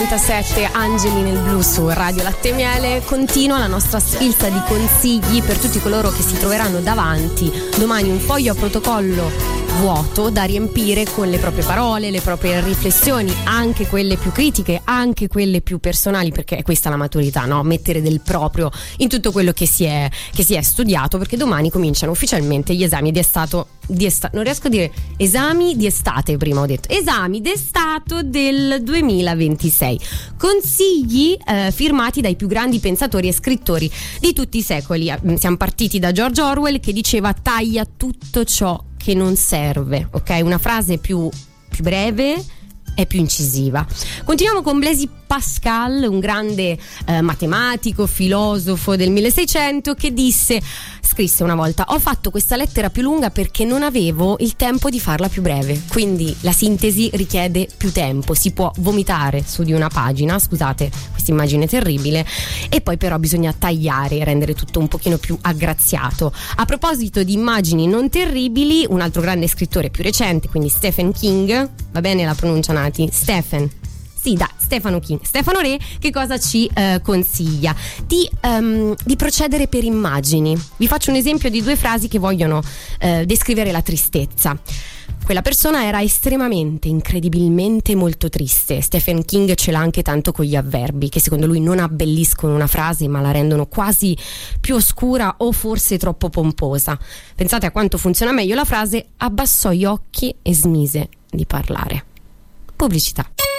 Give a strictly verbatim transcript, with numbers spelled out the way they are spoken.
trentasette Angeli nel blu su Radio Latte e Miele. Continua la nostra sfilza di consigli per tutti coloro che si troveranno davanti domani un foglio a protocollo vuoto da riempire con le proprie parole, le proprie riflessioni, anche quelle più critiche, anche quelle più personali, perché è questa la maturità, no? Mettere del proprio in tutto quello che si è, che si è studiato, perché domani cominciano ufficialmente gli esami di estato, di estate, non riesco a dire esami di estate, prima ho detto esami d'estato del duemilaventisei. Consigli eh, firmati dai più grandi pensatori e scrittori di tutti i secoli. Siamo partiti da George Orwell, che diceva: taglia tutto ciò che non serve, ok? Una frase più, più breve è più incisiva. Continuiamo con Blaise Pascal, un grande eh, matematico, filosofo del milleseicento, che disse, scrisse una volta: ho fatto questa lettera più lunga perché non avevo il tempo di farla più breve. Quindi la sintesi richiede più tempo, si può vomitare su di una pagina, scusate questa immagine terribile, e poi però bisogna tagliare e rendere tutto un pochino più aggraziato. A proposito di immagini non terribili, un altro grande scrittore più recente, quindi Stephen King, va bene la pronuncia Nati? Stephen Sì, da Stefano King. Stefano Re che cosa ci eh, consiglia? Di, um, di procedere per immagini. Vi faccio un esempio di due frasi che vogliono eh, descrivere la tristezza. Quella persona era estremamente, incredibilmente molto triste. Stephen King ce l'ha anche tanto con gli avverbi, che secondo lui non abbelliscono una frase ma la rendono quasi più oscura o forse troppo pomposa. Pensate a quanto funziona meglio la frase: abbassò gli occhi e smise di parlare. Pubblicità.